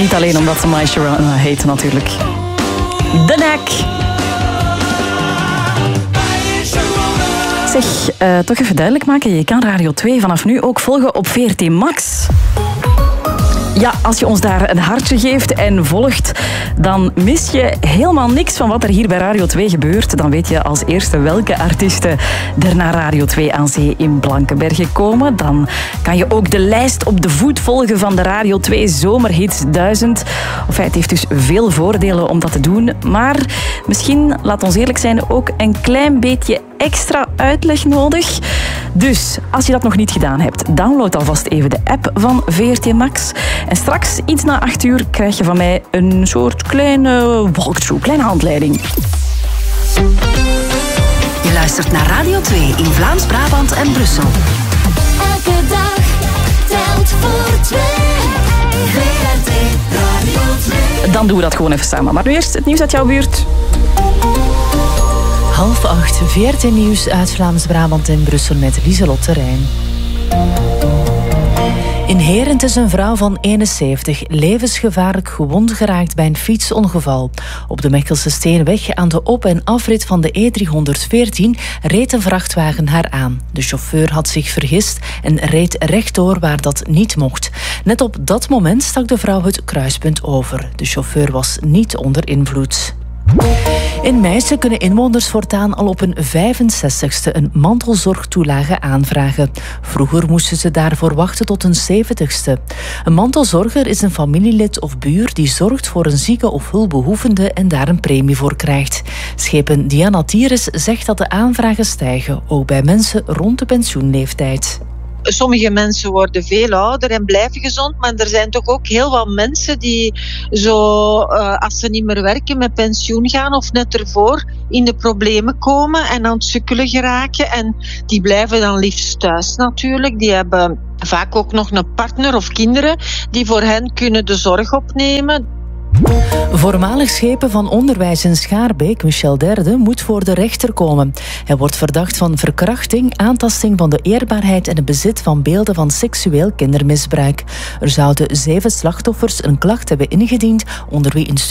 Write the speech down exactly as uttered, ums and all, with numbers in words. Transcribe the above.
Niet alleen omdat ze My Sharona heet natuurlijk. De Knack. Zeg, uh, toch even duidelijk maken. Je kan Radio twee vanaf nu ook volgen op V R T Max. Ja, als je ons daar een hartje geeft en volgt, dan mis je helemaal niks van wat er hier bij Radio twee gebeurt. Dan weet je als eerste welke artiesten er naar Radio twee aan Zee in Blankenberge komen. Dan kan je ook de lijst op de voet volgen van de Radio twee Zomerhits duizend. Enfin, het heeft dus veel voordelen om dat te doen. Maar misschien, laat ons eerlijk zijn, ook een klein beetje extra uitleg nodig. Dus, als je dat nog niet gedaan hebt, download alvast even de app van V R T Max. En straks, iets na acht uur, krijg je van mij een soort kleine walkthrough, kleine handleiding. Je luistert naar Radio twee in Vlaams-Brabant en Brussel. Elke dag telt voor twee. V R T Radio twee. Dan doen we dat gewoon even samen. Maar nu eerst het nieuws uit jouw buurt. Half acht, V R T Nieuws uit Vlaams-Brabant en Brussel met Lieselotte Rijn. In Herent is een vrouw van eenenzeventig levensgevaarlijk gewond geraakt bij een fietsongeval. Op de Mechelse Steenweg aan de op- en afrit van de E driehonderdveertien reed een vrachtwagen haar aan. De chauffeur had zich vergist en reed rechtdoor waar dat niet mocht. Net op dat moment stak de vrouw het kruispunt over. De chauffeur was niet onder invloed. In Meissen kunnen inwoners voortaan al op hun vijfenzestigste een mantelzorgtoelage aanvragen. Vroeger moesten ze daarvoor wachten tot hun zeventigste. Een mantelzorger is een familielid of buur die zorgt voor een zieke of hulpbehoevende en daar een premie voor krijgt. Schepen Diana Tieres zegt dat de aanvragen stijgen, ook bij mensen rond de pensioenleeftijd. Sommige mensen worden veel ouder en blijven gezond, maar er zijn toch ook heel wat mensen die zo, uh, als ze niet meer werken, met pensioen gaan of net ervoor in de problemen komen en aan het sukkelen geraken. En die blijven dan liefst thuis natuurlijk. Die hebben vaak ook nog een partner of kinderen die voor hen kunnen de zorg opnemen. Voormalig schepen van onderwijs in Schaarbeek, Michel Derde, moet voor de rechter komen. Hij wordt verdacht van verkrachting, aantasting van de eerbaarheid en het bezit van beelden van seksueel kindermisbruik. Er zouden zeven slachtoffers een klacht hebben ingediend, onder wie een